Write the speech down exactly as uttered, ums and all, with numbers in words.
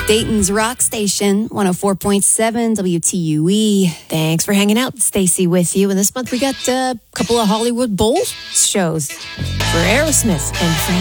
Dayton's Rock Station, one oh four point seven W T U E. Thanks for hanging out. Stacy with you. And this month we got a couple of Hollywood Bowl shows for Aerosmith and Frank